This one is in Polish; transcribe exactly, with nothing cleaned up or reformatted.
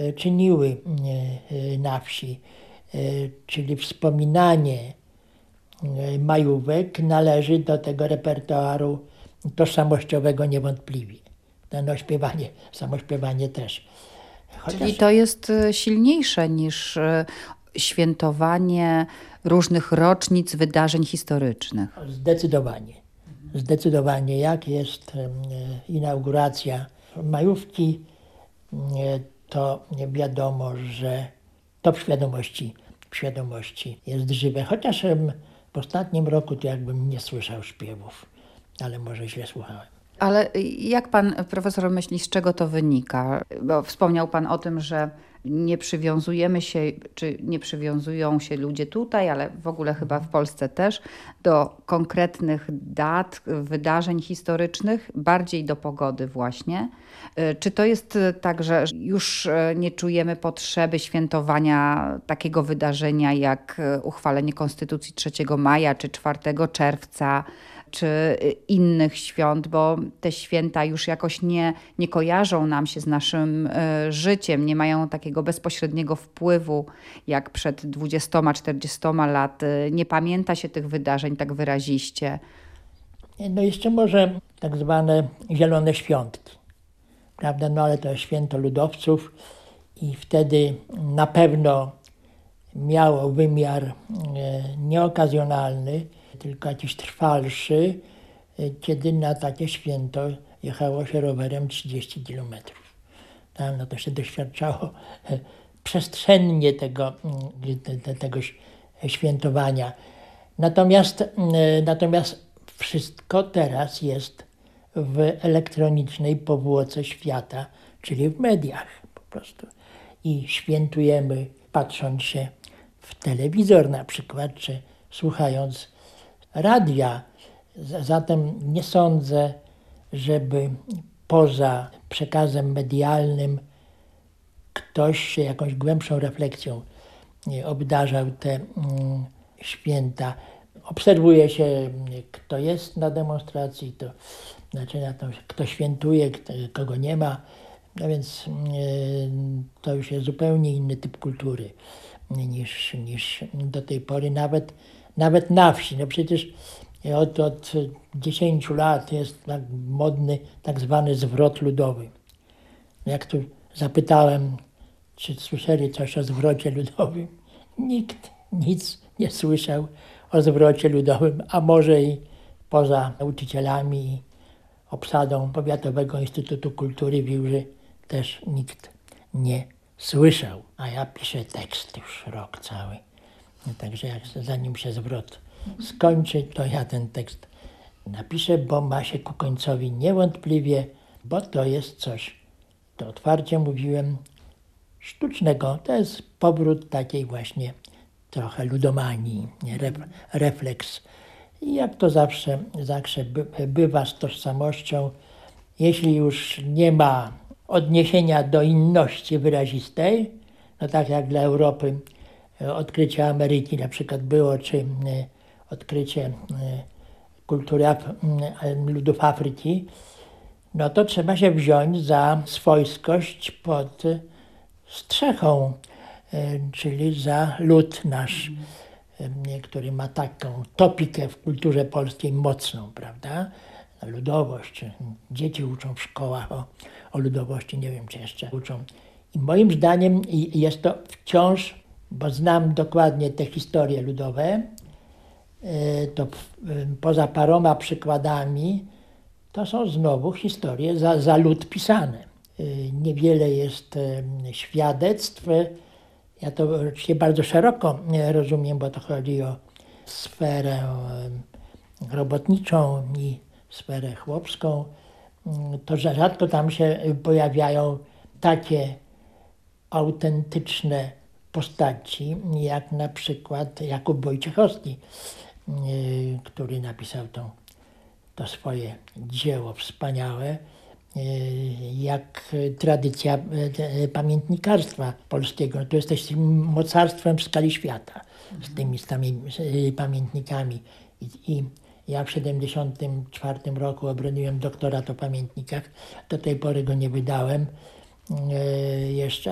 czyniły na wsi, czyli wspominanie majówek należy do tego repertuaru tożsamościowego niewątpliwie. No śpiewanie, samo śpiewanie też. Chociaż... Czyli to jest silniejsze niż świętowanie różnych rocznic wydarzeń historycznych. Zdecydowanie. Zdecydowanie. Jak jest inauguracja majówki, to wiadomo, że to w świadomości, w świadomości jest żywe. Chociaż w ostatnim roku to jakbym nie słyszał śpiewów, ale może źle słuchałem. Ale jak pan profesor myśli, z czego to wynika? Bo wspomniał pan o tym, że nie przywiązujemy się, czy nie przywiązują się ludzie tutaj, ale w ogóle chyba w Polsce też, do konkretnych dat, wydarzeń historycznych, bardziej do pogody właśnie. Czy to jest tak, że już nie czujemy potrzeby świętowania takiego wydarzenia jak uchwalenie Konstytucji trzeciego maja czy czwartego czerwca, czy innych świąt, bo te święta już jakoś nie, nie kojarzą nam się z naszym y, życiem, nie mają takiego bezpośredniego wpływu jak przed dwudziestoma, czterdziestoma laty. Nie pamięta się tych wydarzeń tak wyraziście. No jeszcze może tak zwane zielone świątki, prawda? No ale to jest święto ludowców i wtedy na pewno miało wymiar y, nieokazjonalny, tylko jakiś trwalszy, kiedy na takie święto jechało się rowerem trzydzieści kilometrów. Tam no to się doświadczało przestrzennie tego, te, tego świętowania. Natomiast, natomiast wszystko teraz jest w elektronicznej powłoce świata, czyli w mediach po prostu. I świętujemy patrząc się w telewizor na przykład, czy słuchając radia. Zatem nie sądzę, żeby poza przekazem medialnym ktoś się jakąś głębszą refleksją obdarzał te święta. Obserwuje się, kto jest na demonstracji, to znaczy na to, kto świętuje, kto, kogo nie ma. No więc to już jest zupełnie inny typ kultury niż, niż do tej pory. Nawet Nawet na wsi. No przecież od, od dziesięciu lat jest tak modny tak zwany zwrot ludowy. Jak tu zapytałem, czy słyszeli coś o zwrocie ludowym, nikt nic nie słyszał o zwrocie ludowym, a może i poza nauczycielami i obsadą Powiatowego Instytutu Kultury w Wiłży też nikt nie słyszał. A ja piszę tekst już rok cały. No także jak, zanim się zwrot skończy, to ja ten tekst napiszę, bo ma się ku końcowi niewątpliwie, bo to jest coś, to otwarcie mówiłem, sztucznego. To jest powrót takiej właśnie trochę ludomanii, nie? Ref, refleks. I jak to zawsze, zawsze by, bywa z tożsamością, jeśli już nie ma odniesienia do inności wyrazistej, no tak jak dla Europy odkrycie Ameryki na przykład było, czy odkrycie kultury Af- ludów Afryki, no to trzeba się wziąć za swojskość pod strzechą, czyli za lud nasz, który ma taką topikę w kulturze polskiej mocną, prawda? Ludowość. Dzieci uczą w szkołach o, o ludowości, nie wiem czy jeszcze uczą. I moim zdaniem jest to wciąż, bo znam dokładnie te historie ludowe, to poza paroma przykładami, to są znowu historie za, za lud pisane. Niewiele jest świadectw. Ja to oczywiście bardzo szeroko rozumiem, bo to chodzi o sferę robotniczą i sferę chłopską. To rzadko tam się pojawiają takie autentyczne postaci, jak na przykład Jakub Wojciechowski, który napisał to, to swoje dzieło wspaniałe, jak tradycja pamiętnikarstwa polskiego. To jesteś mocarstwem w skali świata z tymi, z tymi pamiętnikami. I, i ja w siedemdziesiątym czwartym roku obroniłem doktorat o pamiętnikach. Do tej pory go nie wydałem jeszcze,